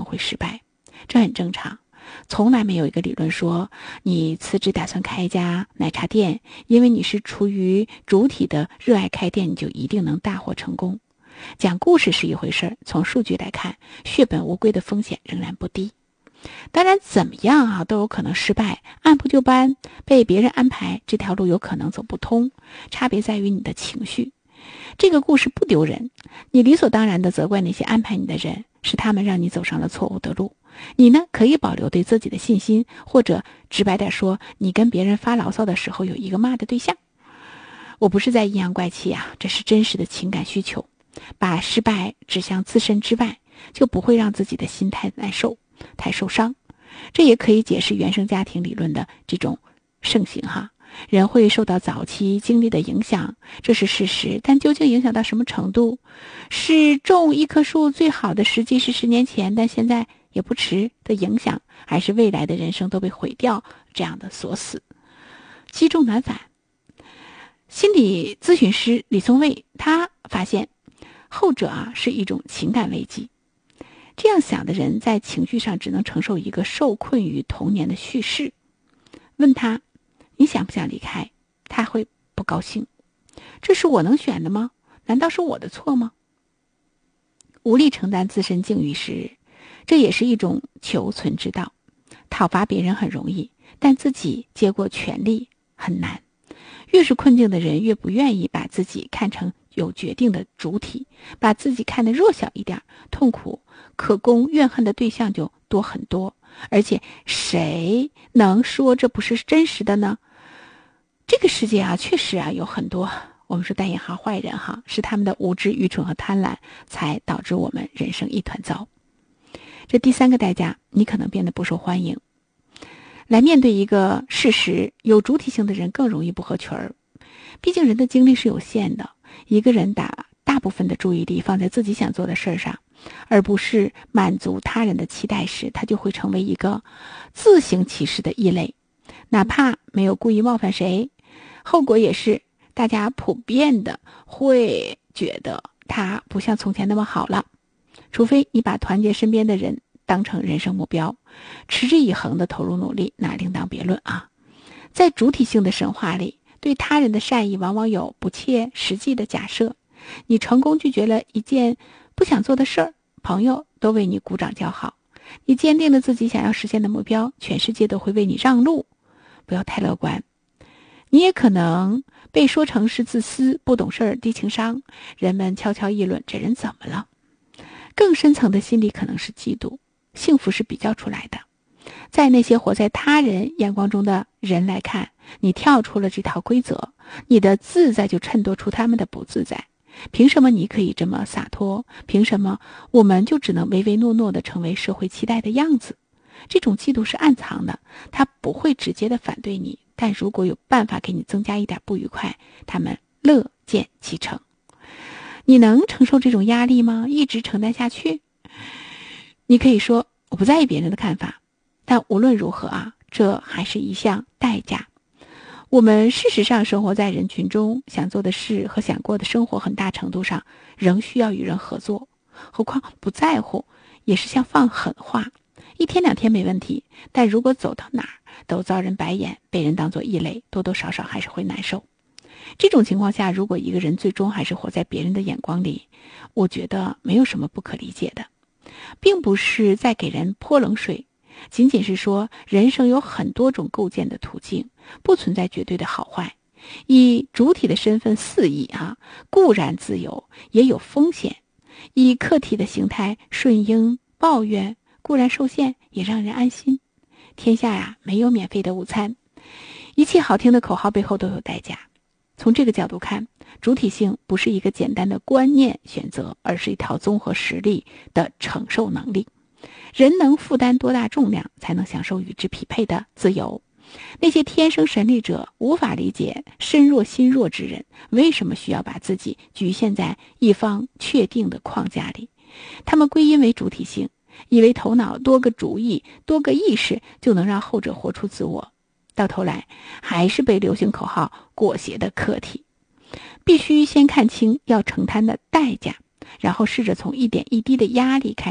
会失败，这很正常。从来没有一个理论说你辞职打算开一家奶茶店，因为你是出于主体的热爱开店，你就一定能大获成功。讲故事是一回事，从数据来看，血本无归的风险仍然不低。当然怎么样都有可能失败，按部就班被别人安排，这条路有可能走不通，差别在于你的情绪。这个故事不丢人，你理所当然地责怪那些安排你的人，是他们让你走上了错误的路。你呢，可以保留对自己的信心，或者直白点说，你跟别人发牢骚的时候有一个骂的对象。我不是在阴阳怪气这是真实的情感需求。把失败指向自身之外，就不会让自己的心太难受，太受伤。这也可以解释原生家庭理论的这种盛行人会受到早期经历的影响，这是事实，但究竟影响到什么程度？是种一棵树最好的时机是10年前，但现在也不迟的影响，还是未来的人生都被毁掉这样的锁死？积重难返。心理咨询师李松蔚他发现后者是一种情感危机。这样想的人在情绪上只能承受一个受困于童年的叙事。问他你想不想离开，他会不高兴。这是我能选的吗？难道是我的错吗？无力承担自身境遇时，这也是一种求存之道。讨伐别人很容易，但自己接过权力很难。越是困境的人，越不愿意把自己看成有决定的主体，把自己看得弱小一点，痛苦可供怨恨的对象就多很多。而且谁能说这不是真实的呢？这个世界确实有很多我们说带引号坏人是他们的无知、愚蠢和贪婪才导致我们人生一团糟。这第3个代价，你可能变得不受欢迎。来面对一个事实，有主体性的人更容易不合群儿。毕竟人的精力是有限的，一个人大部分的注意力放在自己想做的事上，而不是满足他人的期待时，他就会成为一个自行其事的异类。哪怕没有故意冒犯谁，后果也是大家普遍的会觉得他不像从前那么好了。除非你把团结身边的人当成人生目标，持之以恒的投入努力，那另当别论在主体性的神话里，对他人的善意往往有不切实际的假设。你成功拒绝了一件不想做的事儿，朋友都为你鼓掌叫好。你坚定了自己想要实现的目标，全世界都会为你让路。不要太乐观。你也可能被说成是自私、不懂事、低情商，人们悄悄议论这人怎么了。更深层的心理可能是嫉妒。幸福是比较出来的，在那些活在他人眼光中的人来看，你跳出了这套规则，你的自在就衬托出他们的不自在。凭什么你可以这么洒脱？凭什么我们就只能唯唯诺诺地成为社会期待的样子？这种嫉妒是暗藏的，他不会直接的反对你，但如果有办法给你增加一点不愉快，他们乐见其成。你能承受这种压力吗？一直承担下去？你可以说我不在意别人的看法，但无论如何这还是一项代价。我们事实上生活在人群中，想做的事和想过的生活很大程度上仍需要与人合作。何况不在乎也是像放狠话，一天2天没问题，但如果走到哪儿都遭人白眼，被人当作异类，多多少少还是会难受。这种情况下，如果一个人最终还是活在别人的眼光里，我觉得没有什么不可理解的，并不是在给人泼冷水，仅仅是说人生有很多种构建的途径，不存在绝对的好坏。以主体的身份肆意固然自由，也有风险；以客体的形态顺应抱怨，固然受限，也让人安心。天下没有免费的午餐，一切好听的口号背后都有代价。从这个角度看，主体性不是一个简单的观念选择，而是一套综合实力的承受能力。人能负担多大重量，才能享受与之匹配的自由。那些天生神力者无法理解身弱心弱之人为什么需要把自己局限在一方确定的框架里。他们归因为主体性，以为头脑多个主意、多个意识就能让后者活出自我，到头来还是被流行口号裹挟的客体。必须先看清要承担的代价，然后试着从一点一滴的压力开始，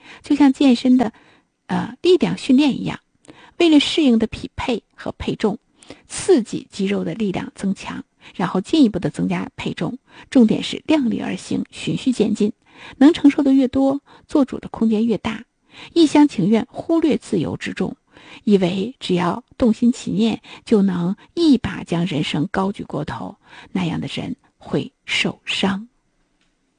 就像健身的力量训练一样，为了适应的匹配和配重，刺激肌肉的力量增强，然后进一步的增加配重，重点是量力而行，循序渐进，能承受的越多，做主的空间越大。一厢情愿忽略自由之重，以为只要动心起念就能一把将人生高举过头，那样的人会受伤。